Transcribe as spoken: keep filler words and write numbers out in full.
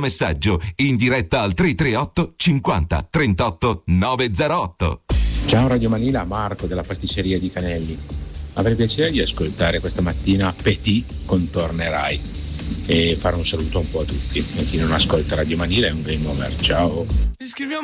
messaggio in diretta al tre tre otto cinquanta trentotto novecentotto. Ciao Radio Manila, Marco della pasticceria di Canelli. Avrei piacere di ascoltare questa mattina Petit con Tornerai e fare un saluto un po' a tutti. E chi non ascolta Radio Manila è un game over. Ciao.